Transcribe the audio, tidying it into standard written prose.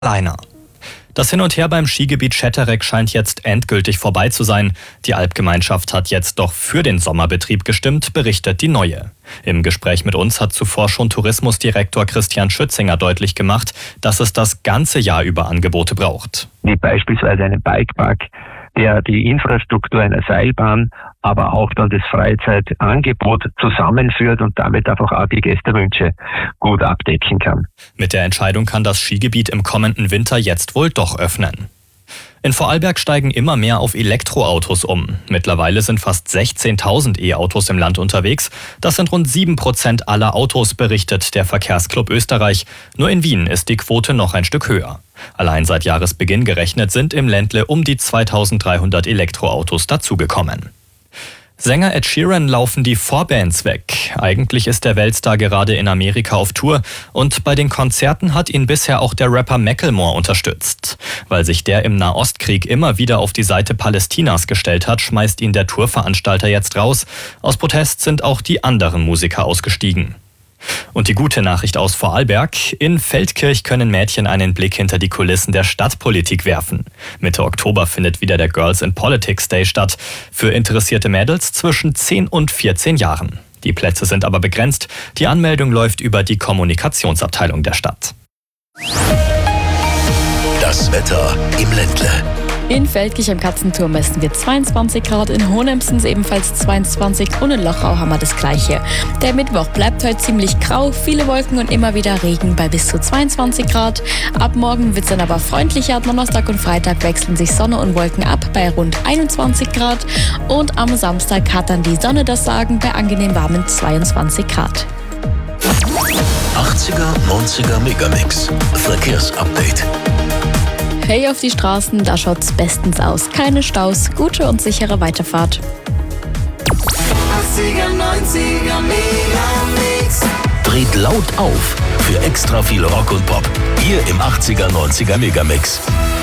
Alleine. Das Hin und Her beim Skigebiet Schetereck scheint jetzt endgültig vorbei zu sein. Die Alpgemeinschaft hat jetzt doch für den Sommerbetrieb gestimmt, berichtet die Neue. Im Gespräch mit uns hat zuvor schon Tourismusdirektor Christian Schützinger deutlich gemacht, dass es das ganze Jahr über Angebote braucht. Wie beispielsweise einen Bikepark, der die Infrastruktur einer Seilbahn, aber auch dann das Freizeitangebot zusammenführt und damit einfach auch die Gästewünsche gut abdecken kann. Mit der Entscheidung kann das Skigebiet im kommenden Winter jetzt wohl doch öffnen. In Vorarlberg steigen immer mehr auf Elektroautos um. Mittlerweile sind fast 16.000 E-Autos im Land unterwegs. Das sind rund 7% aller Autos, berichtet der Verkehrsclub Österreich. Nur in Wien ist die Quote noch ein Stück höher. Allein seit Jahresbeginn gerechnet sind im Ländle um die 2.300 Elektroautos dazugekommen. Sänger Ed Sheeran laufen die Vorbands weg. Eigentlich ist der Weltstar gerade in Amerika auf Tour und bei den Konzerten hat ihn bisher auch der Rapper Macklemore unterstützt. Weil sich der im Nahostkrieg immer wieder auf die Seite Palästinas gestellt hat, schmeißt ihn der Tourveranstalter jetzt raus. Aus Protest sind auch die anderen Musiker ausgestiegen. Und die gute Nachricht aus Vorarlberg: In Feldkirch können Mädchen einen Blick hinter die Kulissen der Stadtpolitik werfen. Mitte Oktober findet wieder der Girls in Politics Day statt. Für interessierte Mädels zwischen 10 und 14 Jahren. Die Plätze sind aber begrenzt. Die Anmeldung läuft über die Kommunikationsabteilung der Stadt. Das Wetter im Ländle. In Feldkirch am Katzenturm messen wir 22 Grad, in Hohenems sind es ebenfalls 22 und in Lochau haben wir das Gleiche. Der Mittwoch bleibt heute ziemlich grau, viele Wolken und immer wieder Regen bei bis zu 22 Grad. Ab morgen wird es dann aber freundlicher, Donnerstag und Freitag wechseln sich Sonne und Wolken ab bei rund 21 Grad und am Samstag hat dann die Sonne das Sagen bei angenehm warmen 22 Grad. 80er, 90er Megamix. Verkehrsupdate. Hey auf die Straßen, da schaut's bestens aus. Keine Staus, gute und sichere Weiterfahrt. 80er, 90er Megamix. Dreht laut auf für extra viel Rock und Pop. Hier im 80er, 90er Megamix.